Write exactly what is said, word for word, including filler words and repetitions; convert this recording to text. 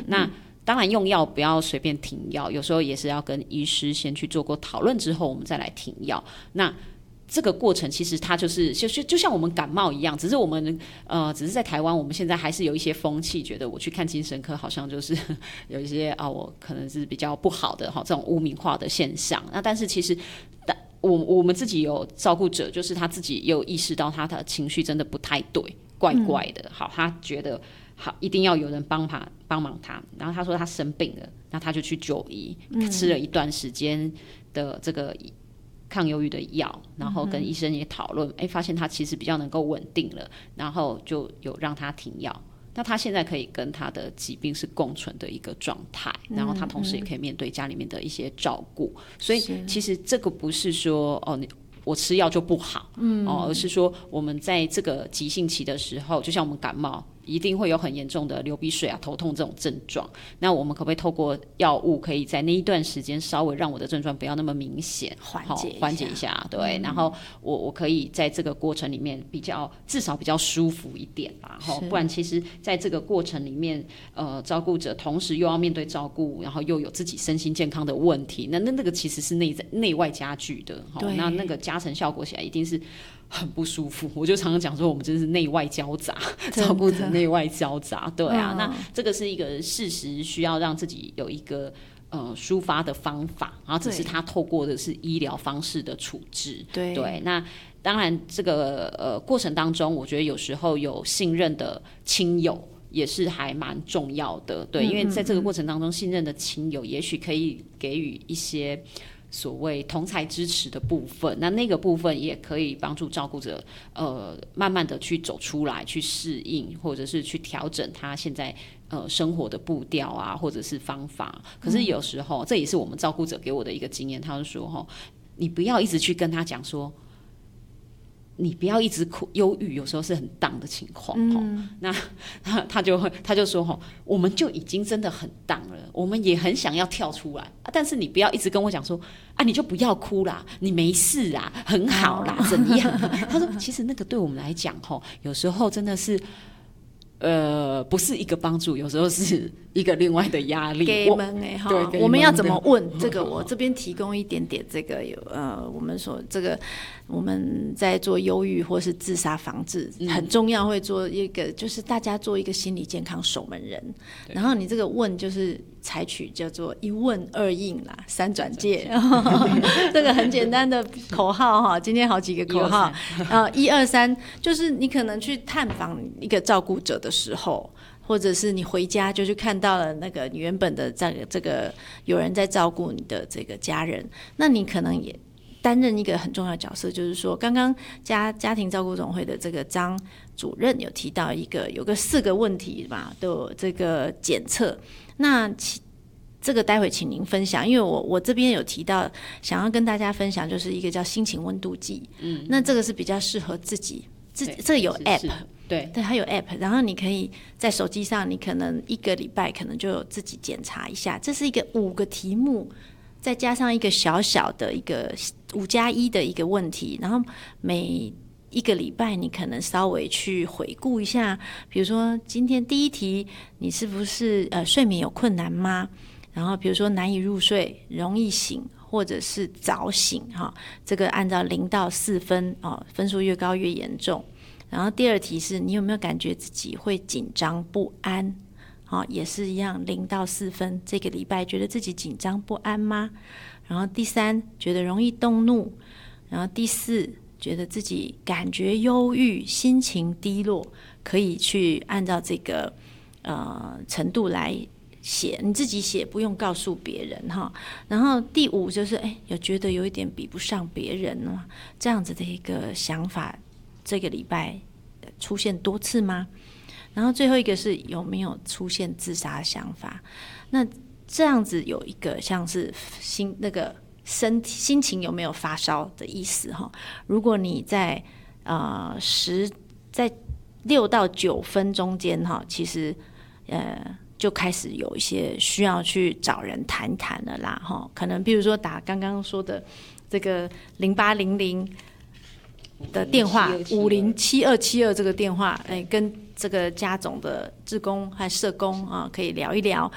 那当然用药不要随便停药，有时候也是要跟医师先去做过讨论之后我们再来停药。那这个过程其实它就是就就像我们感冒一样，只是我们呃只是在台湾我们现在还是有一些风气，觉得我去看精神科好像就是有一些啊我可能是比较不好的这种污名化的现象。那但是其实我我们自己有照顾者，就是他自己也有意识到他的情绪真的不太对，怪怪的。嗯、好，他觉得好一定要有人帮他帮忙他，然后他说他生病了，那他就去就医，嗯、吃了一段时间的这个抗忧郁的药，然后跟医生也讨论，哎、嗯，发现他其实比较能够稳定了，然后就有让他停药。那他现在可以跟他的疾病是共存的一个状态，然后他同时也可以面对家里面的一些照顾，嗯、所以其实这个不是说哦你我吃药就不好，嗯哦，而是说我们在这个急性期的时候，就像我们感冒一定会有很严重的流鼻水啊、头痛这种症状，那我们可不可以透过药物，可以在那一段时间稍微让我的症状不要那么明显， 缓解缓解一下，对，嗯、然后我我可以在这个过程里面比较至少比较舒服一点吧，不然其实在这个过程里面，呃，照顾者同时又要面对照顾，然后又有自己身心健康的问题，那那那个其实是内在内外加剧的，那那个加成效果起来一定是很不舒服。我就常常讲说，我们真是内外交杂，照顾者内外交杂，对啊、嗯，那这个是一个事实，需要让自己有一个呃抒发的方法，然后只是他透过的是医疗方式的处置，对对。那当然，这个呃过程当中，我觉得有时候有信任的亲友也是还蛮重要的，对，因为在这个过程当中，信任的亲友也许可以给予一些所谓同侪支持的部分，那那个部分也可以帮助照顾者呃慢慢的去走出来，去适应，或者是去调整他现在呃生活的步调啊，或者是方法。可是有时候、嗯、这也是我们照顾者给我的一个经验，他就说你不要一直去跟他讲说你不要一直哭，忧郁有时候是很荡的情况、嗯、那他就会他就说我们就已经真的很荡了，我们也很想要跳出来、啊、但是你不要一直跟我讲说啊你就不要哭啦，你没事啦，很好啦、哦、怎样他说其实那个对我们来讲有时候真的是呃，不是一个帮助，有时候是一个另外的压力。 给们哎哈，我们要怎么问这个？我这边提供一点点这个有呃，我们说这个我们在做忧郁或是自杀防治、嗯、很重要，会做一个就是大家做一个心理健康守门人，然后你这个问就是采取叫做一问二应啦，三转介，这个很简单的口号哈，今天好几个口号，呃，一二三，就是你可能去探访一个照顾者的时候，或者是你回家就去看到了那个你原本的这个这个有人在照顾你的这个家人，那你可能也担任一个很重要的角色，就是说刚刚家家庭照顾总会的这个张主任有提到一个有个四个问题嘛，都有这个检测，那这个待会请您分享，因为我我这边有提到想要跟大家分享，就是一个叫心情温度计，嗯，那这个是比较适合自己自己，这个有 app， 对对，它有 app， 然后你可以在手机上，你可能一个礼拜可能就有自己检查一下，这是一个五个题目，再加上一个小小的一个五加一的一个问题，然后每一个礼拜你可能稍微去回顾一下，比如说今天第一题，你是不是呃睡眠有困难吗？然后比如说难以入睡、容易醒或者是早醒、哦、这个按照零到四分、哦、分数越高越严重。然后第二题是你有没有感觉自己会紧张不安、哦、也是一样零到四分，这个礼拜觉得自己紧张不安吗？然后第三觉得容易动怒，然后第四觉得自己感觉忧郁、心情低落，可以去按照这个呃程度来写，你自己写，不用告诉别人哈。然后第五就是哎，有觉得有一点比不上别人吗？这样子的一个想法，这个礼拜出现多次吗？然后最后一个是有没有出现自杀的想法？那这样子有一个像是心那个身体心情有没有发烧的意思哈？如果你在呃十在六到九分中间哈，其实呃。就开始有一些需要去找人谈谈了啦，可能比如说打刚刚说的这个零八零零的电话五零七二七二这个电话，哎，跟这个家总的志工和社工啊可以聊一聊，